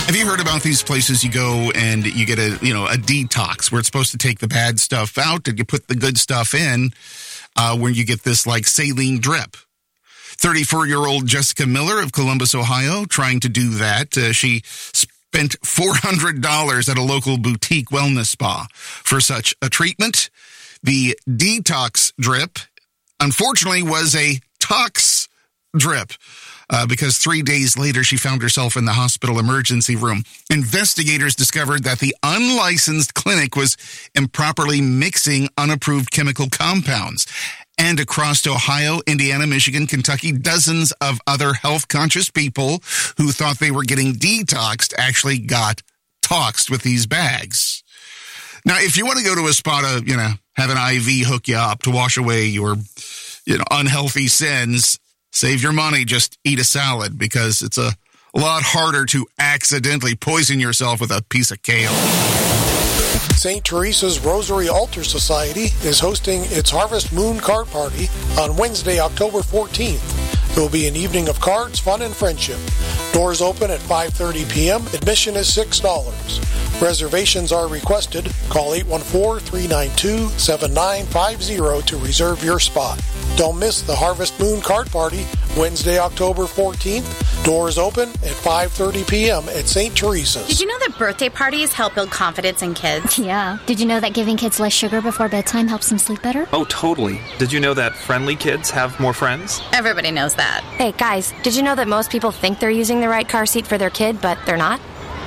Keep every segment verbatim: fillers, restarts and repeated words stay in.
Have you heard about these places you go and you get a, you know, a detox where it's supposed to take the bad stuff out and you put the good stuff in, uh, where you get this like saline drip? thirty-four-year-old Jessica Miller of Columbus, Ohio, trying to do that. Uh, she spent four hundred dollars at a local boutique wellness spa for such a treatment. The detox drip, unfortunately, was a tox drip. Uh, because three days later, she found herself in the hospital emergency room. Investigators discovered that the unlicensed clinic was improperly mixing unapproved chemical compounds. And across Ohio, Indiana, Michigan, Kentucky, dozens of other health-conscious people who thought they were getting detoxed actually got toxed with these bags. Now, if you want to go to a spa to, you know, have an I V hook you up to wash away your, you know, unhealthy sins, save your money, just eat a salad, because it's a lot harder to accidentally poison yourself with a piece of kale. Saint Teresa's Rosary Altar Society is hosting its Harvest Moon Card Party on Wednesday, October fourteenth. It will be an evening of cards, fun, and friendship. Doors open at five thirty p.m. Admission is six dollars. Reservations are requested. Call eight one four, three nine two, seven nine five zero to reserve your spot. Don't miss the Harvest Moon Card Party, Wednesday, October fourteenth. Doors open at five thirty p.m. at Saint Teresa's. Did you know that birthday parties help build confidence in kids? Yeah. Did you know that giving kids less sugar before bedtime helps them sleep better? Oh, totally. Did you know that friendly kids have more friends? Everybody knows that. Hey, guys, did you know that most people think they're using the right car seat for their kid, but they're not?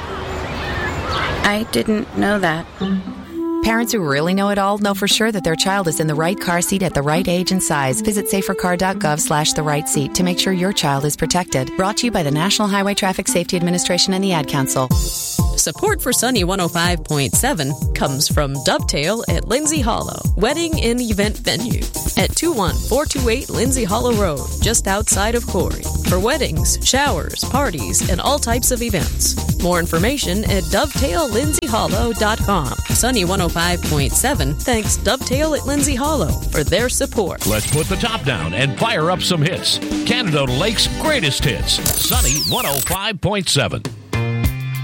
I didn't know that. Parents who really know it all know for sure that their child is in the right car seat at the right age and size. Visit safercar.gov slash the right seat to make sure your child is protected. Brought to you by the National Highway Traffic Safety Administration and the Ad Council. Support for Sunny one oh five point seven comes from Dovetail at Lindsay Hollow, wedding and event venue at two one four two eight Lindsay Hollow Road, just outside of Corey. For weddings, showers, parties, and all types of events. More information at dovetail lindsay hollow dot com. Sunny one oh five point seven thanks Dovetail at Lindsay Hollow for their support. Let's put the top down and fire up some hits. Canada Lake's greatest hits. Sunny one oh five point seven.